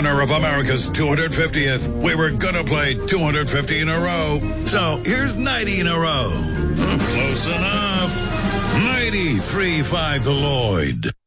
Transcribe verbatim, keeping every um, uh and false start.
honor of America's two hundred fiftieth, we were gonna play two hundred fifty in a row. So here's ninety in a row. Close enough. ninety-three point five The Lloyd.